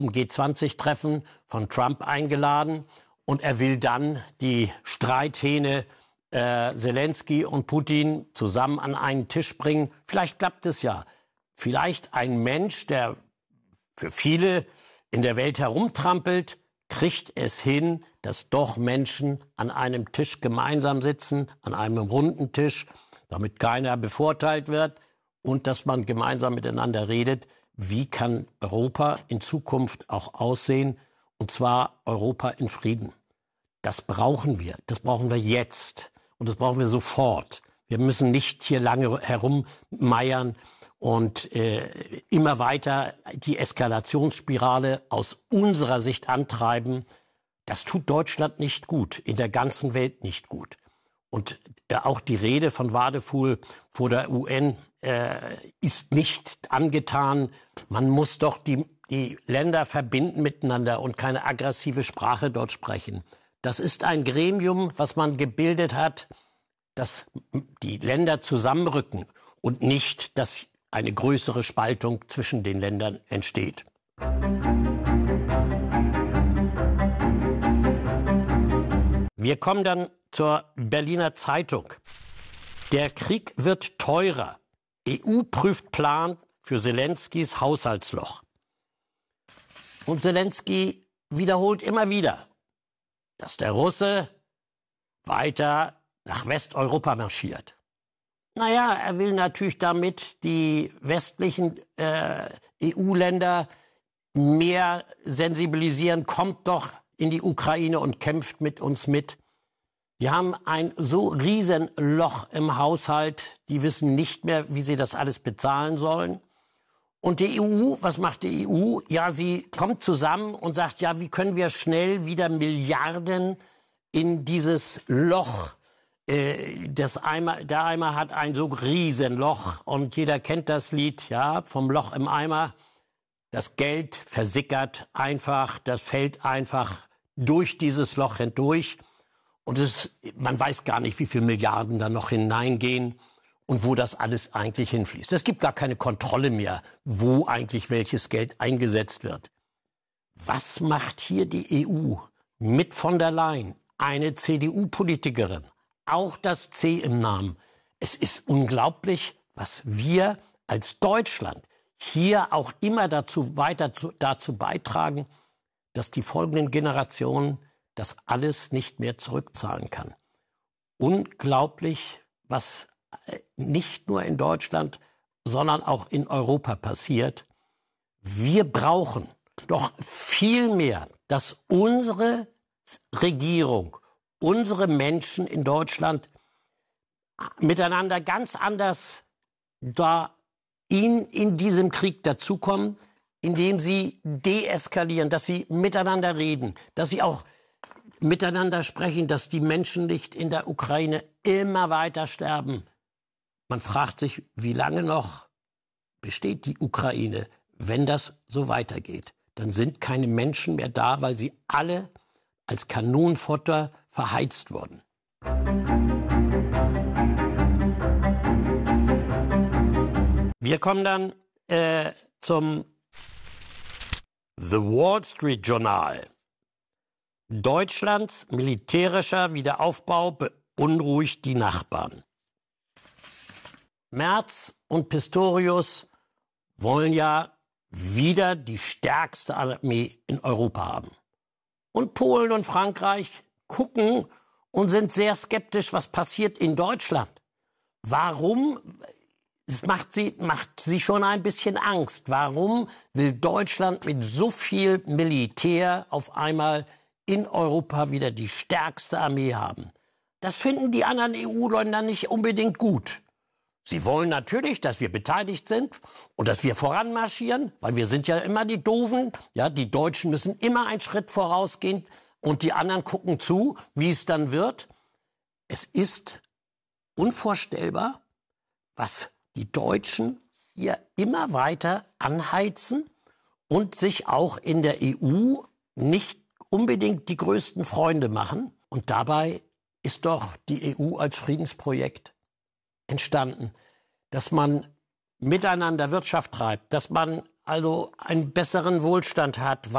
zum G20-Treffen von Trump eingeladen. Und er will dann die Streithähne Zelensky und Putin zusammen an einen Tisch bringen. Vielleicht klappt es ja. Vielleicht ein Mensch, der für viele in der Welt herumtrampelt, kriegt es hin, dass doch Menschen an einem Tisch gemeinsam sitzen, an einem runden Tisch, damit keiner bevorteilt wird und dass man gemeinsam miteinander redet. Wie kann Europa in Zukunft auch aussehen? Und zwar Europa in Frieden. Das brauchen wir. Das brauchen wir jetzt. Und das brauchen wir sofort. Wir müssen nicht hier lange herummeiern und immer weiter die Eskalationsspirale aus unserer Sicht antreiben. Das tut Deutschland nicht gut, in der ganzen Welt nicht gut. Und auch die Rede von Wadefuhl vor der UN ist nicht angetan. Man muss doch die Länder verbinden miteinander und keine aggressive Sprache dort sprechen. Das ist ein Gremium, was man gebildet hat, dass die Länder zusammenrücken und nicht, dass eine größere Spaltung zwischen den Ländern entsteht. Wir kommen dann zur Berliner Zeitung. Der Krieg wird teurer. EU prüft Plan für Zelenskys Haushaltsloch. Und Zelensky wiederholt immer wieder, dass der Russe weiter nach Westeuropa marschiert. Naja, er will natürlich damit die westlichen EU-Länder mehr sensibilisieren. Kommt doch in die Ukraine und kämpft mit uns mit. Die haben ein so riesen Loch im Haushalt, die wissen nicht mehr, wie sie das alles bezahlen sollen. Und die EU, was macht die EU? Ja, sie kommt zusammen und sagt, ja, wie können wir schnell wieder Milliarden in dieses Loch, der Eimer hat ein so riesen Loch und jeder kennt das Lied, ja, vom Loch im Eimer. Das Geld versickert einfach, das fällt einfach durch dieses Loch hindurch. Und man weiß gar nicht, wie viele Milliarden da noch hineingehen und wo das alles eigentlich hinfließt. Es gibt gar keine Kontrolle mehr, wo eigentlich welches Geld eingesetzt wird. Was macht hier die EU mit von der Leyen, eine CDU-Politikerin, auch das C im Namen? Es ist unglaublich, was wir als Deutschland hier auch immer dazu beitragen, dass die folgenden Generationen das alles nicht mehr zurückzahlen kann. Unglaublich, was nicht nur in Deutschland, sondern auch in Europa passiert. Wir brauchen doch viel mehr, dass unsere Regierung, unsere Menschen in Deutschland miteinander ganz anders in diesem Krieg dazukommen, indem sie deeskalieren, dass sie miteinander reden, dass sie auch miteinander sprechen, dass die Menschen nicht in der Ukraine immer weiter sterben. Man fragt sich, wie lange noch besteht die Ukraine, wenn das so weitergeht? Dann sind keine Menschen mehr da, weil sie alle als Kanonenfutter verheizt wurden. Wir kommen dann zum The Wall Street Journal. Deutschlands militärischer Wiederaufbau beunruhigt die Nachbarn. Merz und Pistorius wollen ja wieder die stärkste Armee in Europa haben. Und Polen und Frankreich gucken und sind sehr skeptisch, was passiert in Deutschland. Warum? Es macht sie schon ein bisschen Angst. Warum will Deutschland mit so viel Militär auf einmal in Europa wieder die stärkste Armee haben? Das finden die anderen EU-Länder nicht unbedingt gut. Sie wollen natürlich, dass wir beteiligt sind und dass wir voranmarschieren, weil wir sind ja immer die Doofen. Ja, die Deutschen müssen immer einen Schritt vorausgehen und die anderen gucken zu, wie es dann wird. Es ist unvorstellbar, was die Deutschen hier immer weiter anheizen und sich auch in der EU nicht unbedingt die größten Freunde machen. Und dabei ist doch die EU als Friedensprojekt entstanden, dass man miteinander Wirtschaft treibt, dass man also einen besseren Wohlstand hat,